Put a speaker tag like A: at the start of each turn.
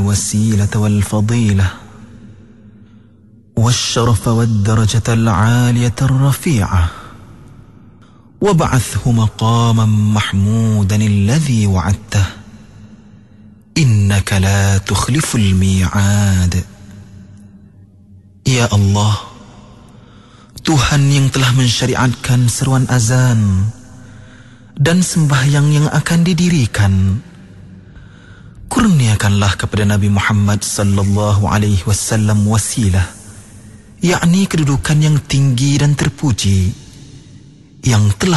A: الوسيلة والفضيلة والشرف والدرجة العالية الرفيعة وابعثه مقاما محمودا الذي وعدته إنك لا تخلف الميعاد. Ya Allah, Tuhan yang telah mensyariatkan seruan azan dan sembahyang yang akan didirikan, kurniakanlah kepada Nabi Muhammad sallallahu alaihi wasallam wasilah, yakni kedudukan yang tinggi dan terpuji yang telah